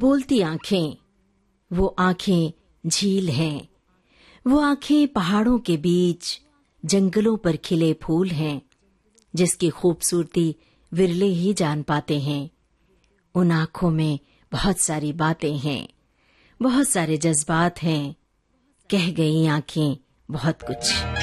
बोलती आंखें, वो आंखें झील हैं, वो आंखें पहाड़ों के बीच जंगलों पर खिले फूल हैं, जिसकी खूबसूरती विरले ही जान पाते हैं। उन आंखों में बहुत सारी बातें हैं, बहुत सारे जज्बात हैं, कह गई आंखें बहुत कुछ।